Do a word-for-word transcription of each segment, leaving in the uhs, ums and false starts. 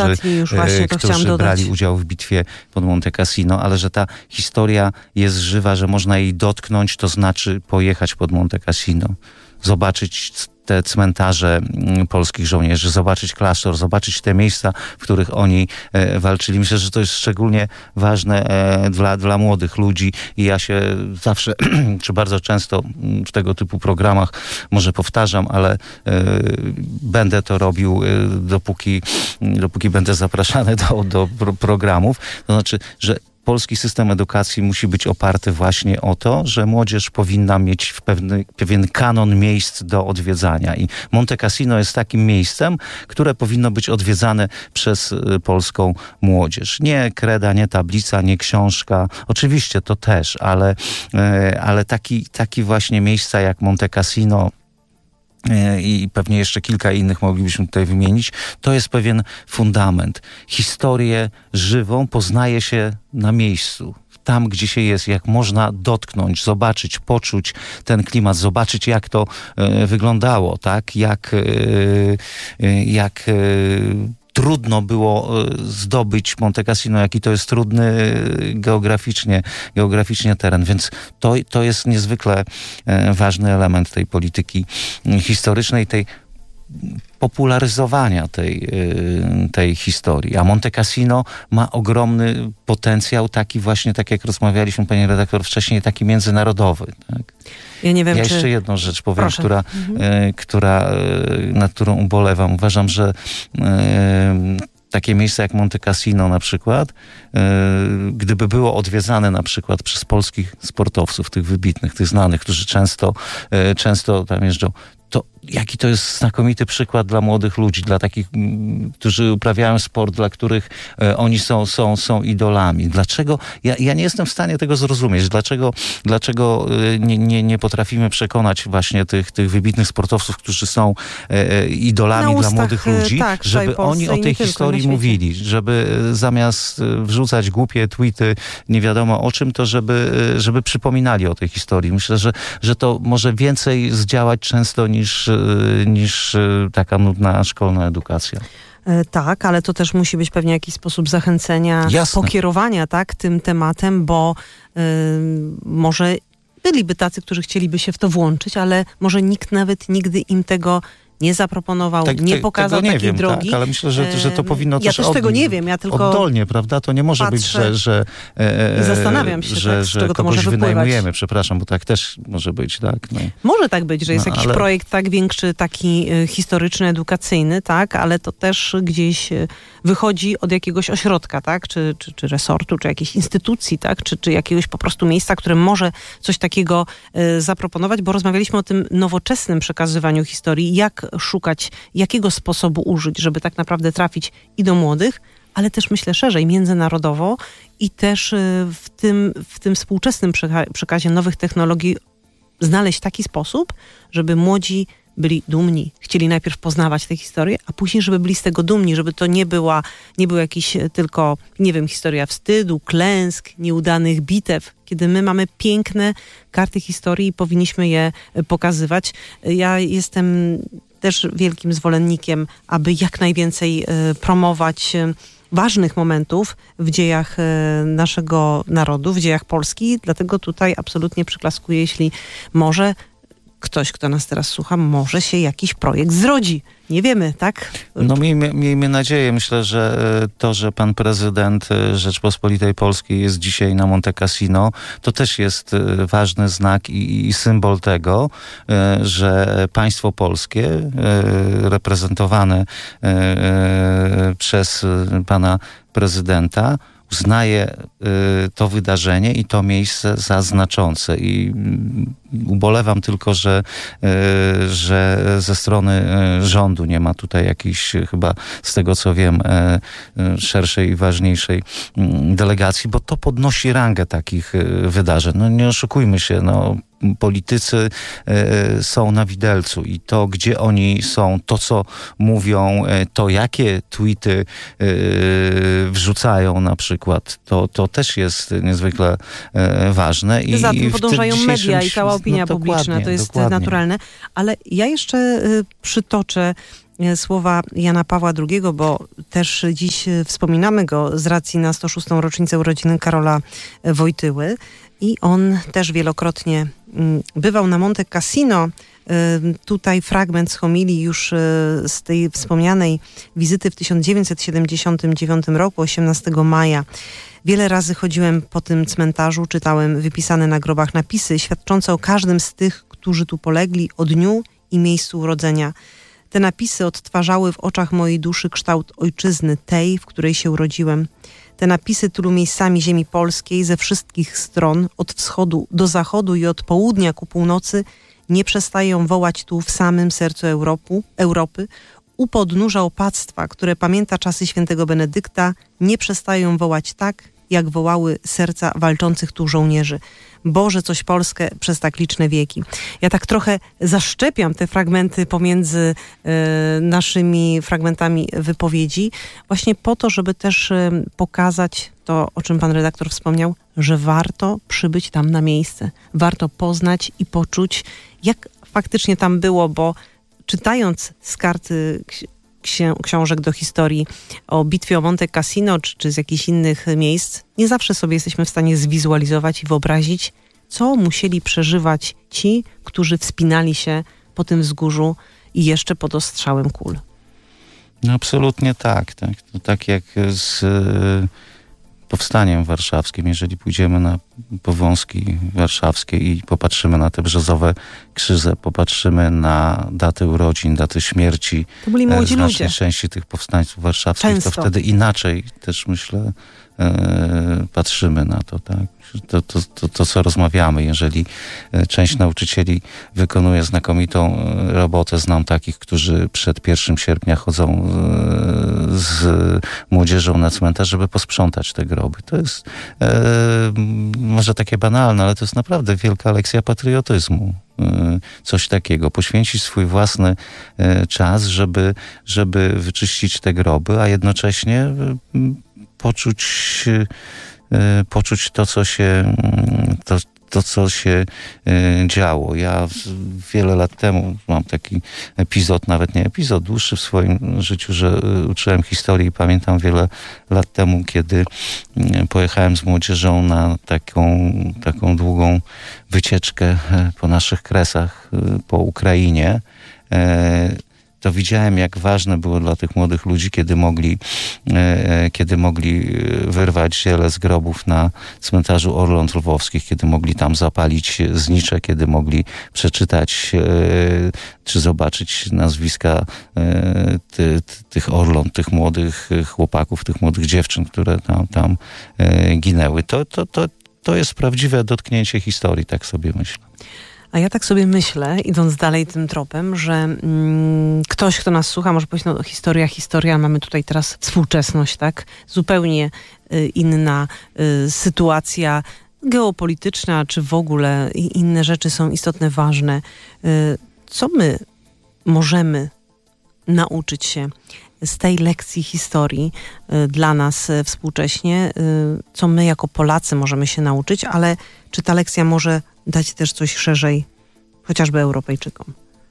którzy, już właśnie to którzy chciałam brali dodać. udział w bitwie pod Monte Cassino, ale że ta historia jest żywa, że można jej dotknąć, to znaczy pojechać pod Monte Cassino, zobaczyć te cmentarze polskich żołnierzy, zobaczyć klasztor, zobaczyć te miejsca, w których oni e, walczyli. Myślę, że to jest szczególnie ważne e, dla, dla młodych ludzi i ja się zawsze, czy bardzo często w tego typu programach może powtarzam, ale e, będę to robił, e, dopóki, dopóki będę zapraszany do, do pro, programów. To znaczy, że polski system edukacji musi być oparty właśnie o to, że młodzież powinna mieć w pewny, pewien kanon miejsc do odwiedzania. I Monte Cassino jest takim miejscem, które powinno być odwiedzane przez y, polską młodzież. Nie kreda, nie tablica, nie książka. Oczywiście to też, ale, y, ale taki, taki właśnie miejsca jak Monte Cassino, i pewnie jeszcze kilka innych moglibyśmy tutaj wymienić, to jest pewien fundament. Historię żywą poznaje się na miejscu. Tam, gdzie się jest, jak można dotknąć, zobaczyć, poczuć ten klimat, zobaczyć, jak to e, wyglądało, tak? Jak, e, jak e, trudno było zdobyć Monte Cassino, jaki to jest trudny geograficznie, geograficznie teren, więc to, to jest niezwykle ważny element tej polityki historycznej, tej popularyzowania tej, tej historii. A Monte Cassino ma ogromny potencjał, taki właśnie, tak jak rozmawialiśmy, pani redaktor, wcześniej, taki międzynarodowy. Tak? Ja nie wiem, ja czy... jeszcze jedną rzecz powiem, Proszę. która, mhm. y, która, y, nad którą ubolewam. Uważam, że y, takie miejsce jak Monte Cassino na przykład, y, gdyby było odwiedzane na przykład przez polskich sportowców, tych wybitnych, tych znanych, którzy często, y, często tam jeżdżą, to jaki to jest znakomity przykład dla młodych ludzi, dla takich, m, którzy uprawiają sport, dla których e, oni są, są, są idolami. Dlaczego? Ja, ja nie jestem w stanie tego zrozumieć. Dlaczego, dlaczego e, nie, nie, nie potrafimy przekonać właśnie tych, tych wybitnych sportowców, którzy są e, idolami Na dla ustach, młodych ludzi, tak, żeby oni o tej historii mówili, żeby e, zamiast e, wrzucać głupie tweety, nie wiadomo o czym, to żeby, e, żeby przypominali o tej historii. Myślę, że, że to może więcej zdziałać często niż niż taka nudna szkolna edukacja. Tak, ale to też musi być pewnie jakiś sposób zachęcenia, Jasne. pokierowania, tak, tym tematem, bo y, może byliby tacy, którzy chcieliby się w to włączyć, ale może nikt nawet nigdy im tego nie zaproponował, tak, nie te, pokazał tego nie takiej wiem, drogi. Tak, ale myślę, że, że to powinno ja też... też od, tego nie wiem, ja tylko oddolnie, prawda? To nie może być, że, że, e, zastanawiam się, że, tak, z że czego to kogoś może wynajmujemy, przepraszam, bo tak też może być, tak? No. Może tak być, że jest no, jakiś ale... projekt tak większy, taki y, historyczny, edukacyjny, tak, ale to też gdzieś y, wychodzi od jakiegoś ośrodka, tak, czy, czy, czy resortu, czy jakiejś instytucji, tak, czy, czy jakiegoś po prostu miejsca, które może coś takiego y, zaproponować, bo rozmawialiśmy o tym nowoczesnym przekazywaniu historii, jak szukać, jakiego sposobu użyć, żeby tak naprawdę trafić i do młodych, ale też myślę szerzej, międzynarodowo i też w tym, w tym współczesnym przekazie nowych technologii znaleźć taki sposób, żeby młodzi byli dumni, chcieli najpierw poznawać tę historię, a później, żeby byli z tego dumni, żeby to nie była, nie był jakiś tylko, nie wiem, historia wstydu, klęsk, nieudanych bitew, kiedy my mamy piękne karty historii i powinniśmy je pokazywać. Ja jestem też wielkim zwolennikiem, aby jak najwięcej promować ważnych momentów w dziejach naszego narodu, w dziejach Polski, dlatego tutaj absolutnie przyklaskuję, jeśli może ktoś, kto nas teraz słucha, może się jakiś projekt zrodzi. Nie wiemy, tak? No miejmy, miejmy nadzieję. Myślę, że to, że pan prezydent Rzeczpospolitej Polskiej jest dzisiaj na Monte Cassino, to też jest ważny znak i, i symbol tego, że państwo polskie reprezentowane przez pana prezydenta uznaje y, to wydarzenie i to miejsce za znaczące. I y, ubolewam tylko, że, y, że ze strony y, rządu nie ma tutaj jakiejś, chyba z tego co wiem, y, y, szerszej i ważniejszej y, delegacji, bo to podnosi rangę takich y, wydarzeń. No nie oszukujmy się, no politycy y, są na widelcu i to, gdzie oni są, to, co mówią, y, to, jakie tweety y, wrzucają na przykład, to, to też jest niezwykle y, ważne. I, Za tym i podążają media i cała opinia no, publiczna, to jest dokładnie. naturalne. Ale ja jeszcze y, przytoczę słowa Jana Pawła drugiego, bo też dziś wspominamy go z racji na sto szóstą rocznicę urodziny Karola Wojtyły i on też wielokrotnie bywał na Monte Cassino. Tutaj fragment z homilii już z tej wspomnianej wizyty w tysiąc dziewięćset siedemdziesiątym dziewiątym roku, osiemnastego maja. Wiele razy chodziłem po tym cmentarzu, czytałem wypisane na grobach napisy świadczące o każdym z tych, którzy tu polegli, o dniu i miejscu urodzenia. Te napisy odtwarzały w oczach mojej duszy kształt ojczyzny, tej, w której się urodziłem. Te napisy tylu miejscami ziemi polskiej ze wszystkich stron, od wschodu do zachodu i od południa ku północy, nie przestają wołać tu w samym sercu Europu, Europy, u podnóża opactwa, które pamięta czasy świętego Benedykta, nie przestają wołać tak, jak wołały serca walczących tu żołnierzy. Boże, coś Polskę przez tak liczne wieki. Ja tak trochę zaszczepiam te fragmenty pomiędzy y, naszymi fragmentami wypowiedzi, właśnie po to, żeby też y, pokazać to, o czym pan redaktor wspomniał, że warto przybyć tam na miejsce. Warto poznać i poczuć, jak faktycznie tam było, bo czytając z karty ksi- książek do historii o bitwie o Monte Cassino, czy, czy z jakichś innych miejsc, nie zawsze sobie jesteśmy w stanie zwizualizować i wyobrazić, co musieli przeżywać ci, którzy wspinali się po tym wzgórzu i jeszcze pod ostrzałem kul. No absolutnie tak. Tak, to tak jak z powstaniem warszawskim. Jeżeli pójdziemy na Powązki warszawskie i popatrzymy na te brzozowe krzyże, popatrzymy na daty urodzin, daty śmierci to byli młodzi znacznej ludzie. części tych powstańców warszawskich, Często. to wtedy inaczej też, myślę, e, patrzymy na to, tak? To, to, to, to, co rozmawiamy. Jeżeli część nauczycieli wykonuje znakomitą robotę, znam takich, którzy przed pierwszego sierpnia chodzą z młodzieżą na cmentarz, żeby posprzątać te groby. To jest e, może takie banalne, ale to jest naprawdę wielka lekcja patriotyzmu. E, coś takiego. Poświęcić swój własny e, czas, żeby, żeby wyczyścić te groby, a jednocześnie e, poczuć poczuć to, co się, to, to, co się działo. Ja wiele lat temu mam taki epizod, nawet nie epizod, dłuższy w swoim życiu, że uczyłem historii i pamiętam wiele lat temu, kiedy pojechałem z młodzieżą na taką, taką długą wycieczkę po naszych kresach, po Ukrainie. To widziałem, jak ważne było dla tych młodych ludzi, kiedy mogli, e, kiedy mogli wyrwać ziele z grobów na cmentarzu Orląt Lwowskich, kiedy mogli tam zapalić znicze, kiedy mogli przeczytać e, czy zobaczyć nazwiska e, ty, ty, tych Orląt, tych młodych chłopaków, tych młodych dziewczyn, które tam, tam e, ginęły. To, to, to, to jest prawdziwe dotknięcie historii, tak sobie myślę. A ja tak sobie myślę, idąc dalej tym tropem, że mm, ktoś, kto nas słucha, może powiedzieć, no historia, historia, mamy tutaj teraz współczesność, tak? Zupełnie y, inna y, sytuacja geopolityczna, czy w ogóle i inne rzeczy są istotne, ważne. Y, co my możemy nauczyć się z tej lekcji historii y, dla nas y, współcześnie, y, co my jako Polacy możemy się nauczyć, ale czy ta lekcja może dać też coś szerzej, chociażby Europejczykom?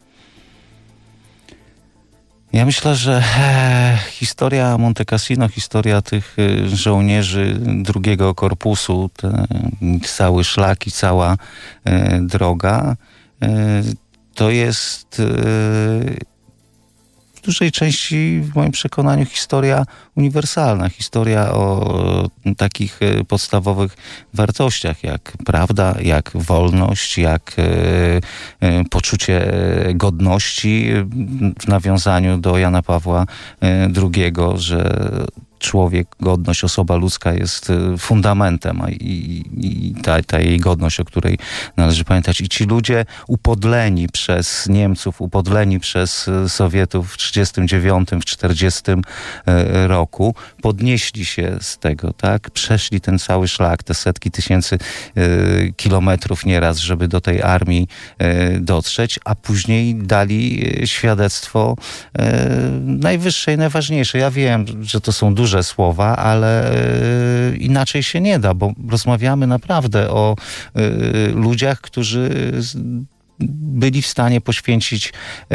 Ja myślę, że e, historia Monte Cassino, historia tych e, żołnierzy drugiego korpusu, te, cały szlak i cała e, droga, e, to jest e, w dużej części, w moim przekonaniu, historia uniwersalna. Historia o takich podstawowych wartościach, jak prawda, jak wolność, jak e, poczucie godności w nawiązaniu do Jana Pawła drugiego, że człowiek, godność, osoba ludzka jest fundamentem i, i ta, ta jej godność, o której należy pamiętać. I ci ludzie upodleni przez Niemców, upodleni przez Sowietów w trzydziestym dziewiątym, w czterdziestym roku, podnieśli się z tego, tak? Przeszli ten cały szlak, te setki tysięcy y, kilometrów nieraz, żeby do tej armii y, dotrzeć, a później dali świadectwo y, najwyższe i najważniejsze. Ja wiem, że to są duże słowa, ale y, inaczej się nie da, bo rozmawiamy naprawdę o y, ludziach, którzy byli w stanie poświęcić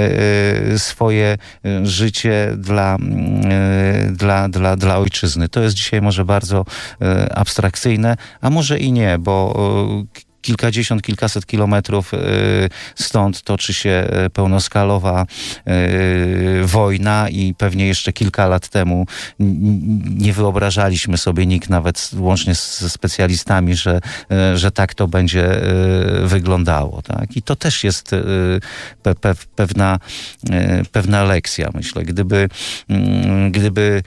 swoje życie dla, dla, dla, dla ojczyzny. To jest dzisiaj może bardzo abstrakcyjne, a może i nie, bo kilkadziesiąt, kilkaset kilometrów stąd toczy się pełnoskalowa wojna i pewnie jeszcze kilka lat temu nie wyobrażaliśmy sobie, nikt nawet łącznie ze specjalistami, że, że tak to będzie wyglądało. Tak? I to też jest pe, pe, pewna, pewna lekcja, myślę. Gdyby, gdyby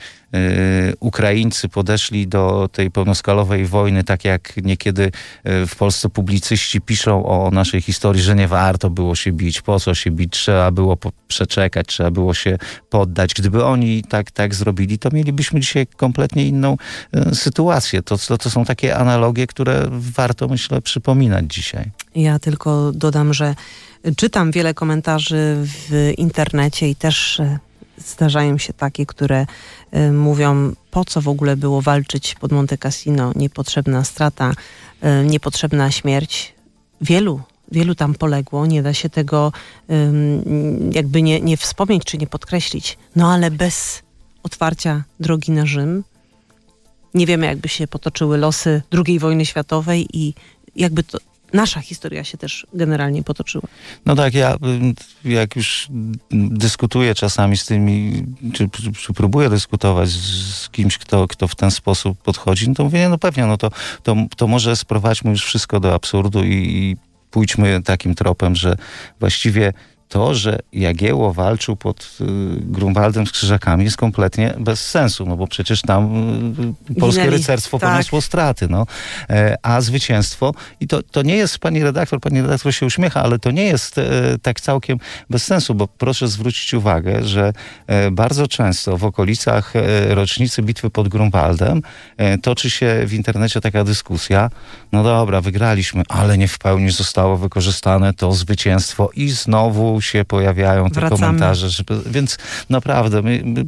Ukraińcy podeszli do tej pełnoskalowej wojny, tak jak niekiedy w Polsce publicyści piszą o naszej historii, że nie warto było się bić, po co się bić, trzeba było przeczekać, trzeba było się poddać. Gdyby oni tak, tak zrobili, to mielibyśmy dzisiaj kompletnie inną sytuację. To, to, to są takie analogie, które warto, myślę, przypominać dzisiaj. Ja tylko dodam, że czytam wiele komentarzy w internecie i też zdarzają się takie, które y, mówią, po co w ogóle było walczyć pod Monte Cassino, niepotrzebna strata, y, niepotrzebna śmierć. Wielu, wielu tam poległo, nie da się tego y, jakby nie, nie wspomnieć czy nie podkreślić. No ale bez otwarcia drogi na Rzym nie wiemy, jakby się potoczyły losy drugiej wojny światowej i jakby to nasza historia się też generalnie potoczyła. No tak, ja jak już dyskutuję czasami z tymi, czy, czy próbuję dyskutować z, z kimś, kto, kto w ten sposób podchodzi, no to mówię, no pewnie, no to, to, to może sprowadźmy już wszystko do absurdu i, i pójdźmy takim tropem, że właściwie to, że Jagiełło walczył pod y, Grunwaldem z Krzyżakami, jest kompletnie bez sensu, no bo przecież tam y, polskie Ginęli. rycerstwo Tak. poniosło straty, no. E, a zwycięstwo, i to, to nie jest, pani redaktor, pani redaktor się uśmiecha, ale to nie jest e, tak całkiem bez sensu, bo proszę zwrócić uwagę, że e, bardzo często w okolicach e, rocznicy bitwy pod Grunwaldem e, toczy się w internecie taka dyskusja, no dobra, wygraliśmy, ale nie w pełni zostało wykorzystane to zwycięstwo i znowu się pojawiają te Wracamy. komentarze, żeby, więc naprawdę my, my,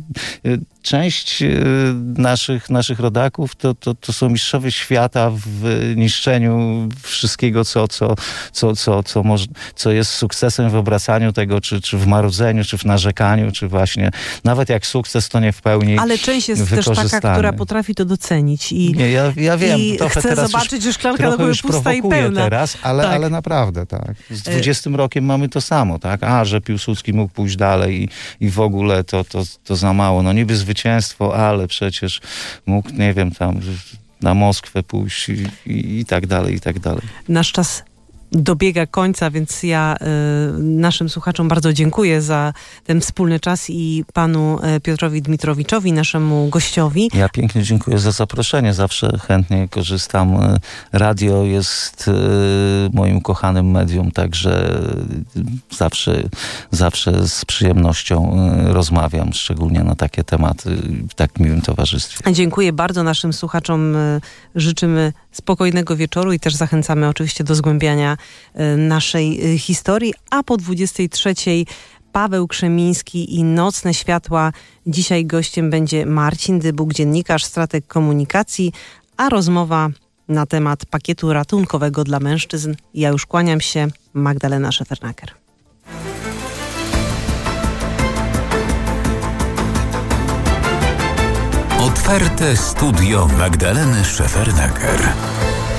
część naszych, naszych rodaków to, to, to są mistrzowie świata w niszczeniu wszystkiego, co, co, co, co, co, może, co jest sukcesem w obracaniu tego, czy, czy w marudzeniu, czy w narzekaniu, czy właśnie nawet jak sukces, to nie w pełni Ale część jest też taka, która potrafi to docenić i, nie, ja, ja wiem, i trochę chce teraz zobaczyć, już, że szklanka do góry pusta i pełna. teraz, ale, tak. ale naprawdę tak. Z dwudziestym rokiem mamy to samo, tak? A, że Piłsudski mógł pójść dalej i, i w ogóle to, to, to za mało. No niby zwycięstwo, ale przecież mógł, nie wiem, tam na Moskwę pójść i, i, i tak dalej, i tak dalej. Nasz czas dobiega końca, więc ja y, naszym słuchaczom bardzo dziękuję za ten wspólny czas i panu y, Piotrowi Dmitrowiczowi, naszemu gościowi. Ja pięknie dziękuję za zaproszenie. Zawsze chętnie korzystam. Radio jest y, moim kochanym medium, także zawsze, zawsze z przyjemnością y, rozmawiam, szczególnie na takie tematy w tak miłym towarzystwie. Dziękuję bardzo naszym słuchaczom. Y, życzymy spokojnego wieczoru i też zachęcamy oczywiście do zgłębiania naszej historii, a po dwudziestej trzeciej Paweł Krzemiński i Nocne Światła. Dzisiaj gościem będzie Marcin Dybuk, dziennikarz, strateg komunikacji, a rozmowa na temat pakietu ratunkowego dla mężczyzn. Ja już kłaniam się, Magdalena Szefernaker. Otwarte studio Magdaleny Szefernaker.